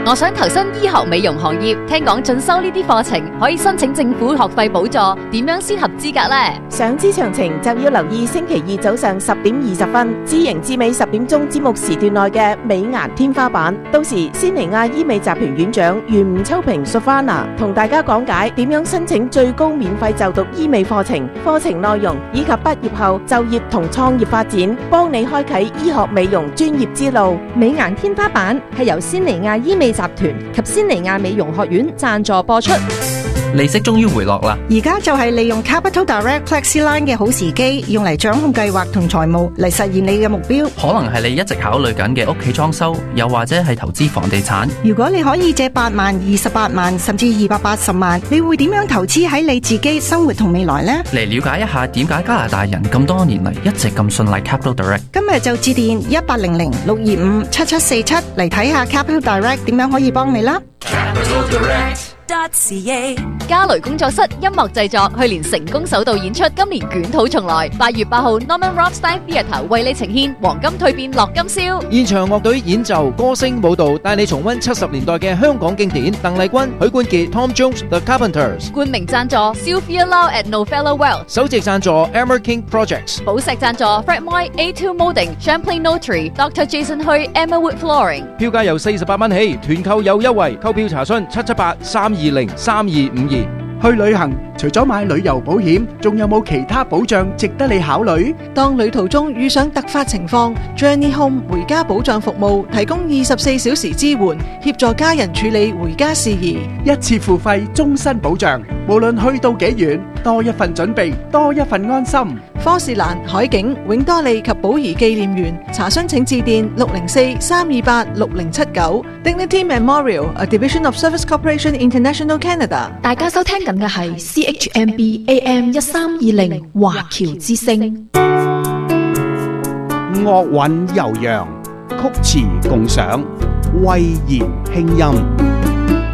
我想投身醫學美容行業，聽講進修呢啲課程可以申請政府學費補助，點樣先合資格呢？ 想知詳情就要留意星期二早上10:20，知型知美10點鐘節目時段內嘅美顏天花板。到時仙尼亞醫美集團院長袁吳秋平 Sofana 同大家講解點樣申請最高免費就讀醫美課程、課程內容以及畢業後就業同創業發展，幫你開啟醫學美容專業之路。 美顏天花板係由仙尼亞醫美集團及仙尼亞美容學院贊助播出。 利息終於回落啦！ 而家就係利用 Capital Direct Flexiline 嘅好時機，用嚟掌控計劃同財務嚟實現你嘅目標。 可能係你一直考慮緊嘅屋企裝修，又或者係投資房地產。 如果你可以借8萬、28萬甚至280萬，你會點樣投資喺你自己生活同未來呢？ 嚟了解一下點解加拿大人咁多年嚟一直咁信賴 Capital Direct。 今日就致電1800-625-7747嚟睇下 Capital Direct 點樣可以幫你啦。 Capital Direct.ca 嘉雷工作室音樂製作去年成功首度演出，今年捲土重來。8月8號 Norman Rubinstein Theatre 為你呈現黃金蛻變樂金宵， 現場樂隊演奏、歌聲、舞蹈，帶你重溫70年代嘅香港經典。鄧麗君、許冠傑、Tom Jones、The Carpenters。 冠名贊助 Sylvia Lau at Novello Well， 首席贊助 Emmer King Projects， 寶石贊助 Fred Moy A2 Molding Champlain Notary Dr. Jason Hui Emma Wood Flooring。 票價由48蚊起，團購有優惠，購票查詢778-320-3252。 去旅行除咗買旅遊保險，仲有冇其他保障值得你考慮？ 當旅途中遇上突發情況， Journey Home 回家保障服務提供24小時支援，協助家人處理回家事宜， 一次付費，終身保障，無論去到幾遠，多一份準備，多一份安心。 科士蘭、海景、永多利及寶儀紀念園，查詢請致電604-328-6079。Dignity Memorial, a division of Service Corporation International Canada。 大家收聽緊嘅係 CHMB AM 1320華僑之聲。 樂韻悠揚，曲詞共賞，慧言輕音。